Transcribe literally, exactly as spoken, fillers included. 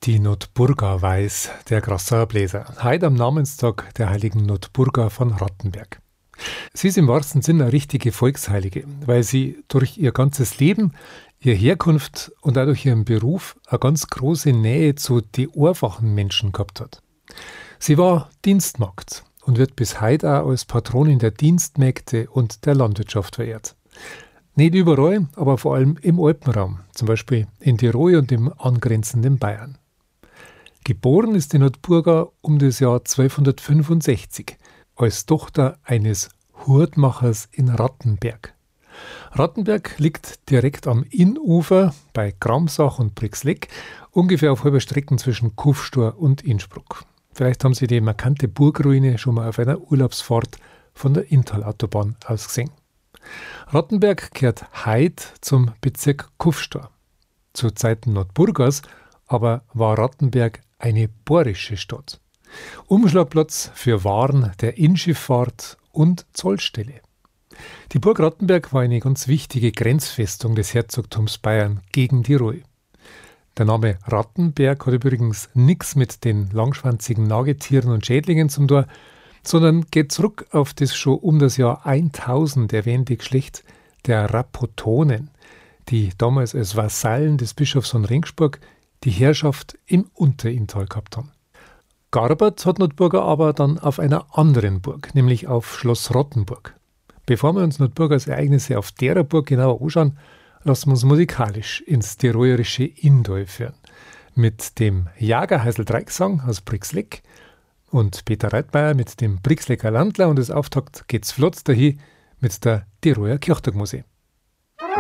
Die Notburga weiß, der Grassauer Bläser. Heute am Namenstag der heiligen Notburga von Rattenberg. Sie ist im wahrsten Sinne eine richtige Volksheilige, weil sie durch ihr ganzes Leben, ihre Herkunft und auch durch ihren Beruf eine ganz große Nähe zu den einfachen Menschen gehabt hat. Sie war Dienstmagd und wird bis heute auch als Patronin der Dienstmägde und der Landwirtschaft verehrt. Nicht überall, aber vor allem im Alpenraum, zum Beispiel in Tirol und im angrenzenden Bayern. Geboren ist die Notburga um das Jahr zwölfhundertfünfundsechzig als Tochter eines Hurtmachers in Rattenberg. Rattenberg liegt direkt am Innufer bei Gramsach und Brixleck, ungefähr auf halber Strecke zwischen Kufstor und Innsbruck. Vielleicht haben Sie die markante Burgruine schon mal auf einer Urlaubsfahrt von der Inntal-Autobahn aus gesehen. Rattenberg gehört heute zum Bezirk Kufstor. Zu Zeiten Notburgas aber war Rattenberg eine bohrische Stadt. Umschlagplatz für Waren der Innschifffahrt und Zollstelle. Die Burg Rattenberg war eine ganz wichtige Grenzfestung des Herzogtums Bayern gegen Tirol. Der Name Rattenberg hat übrigens nichts mit den langschwanzigen Nagetieren und Schädlingen zum tun, sondern geht zurück auf das schon um das Jahr eintausend erwähnte Geschlecht der Rapotonen, die damals als Vasallen des Bischofs von Regensburg die Herrschaft im Unterinntal gehabt haben. Gearbeitet hat Notburga aber dann auf einer anderen Burg, nämlich auf Schloss Rottenburg. Bevor wir uns Notburgas Ereignisse auf derer Burg genauer anschauen, lassen wir uns musikalisch ins tirolerische Inntal führen. Mit dem Jagerhäusl-Dreiecksang aus Brixleck und Peter Reitmeier mit dem Brixlecker Landler, und das Auftakt geht's flott dahin mit der Tiroler Kirchtagmusik.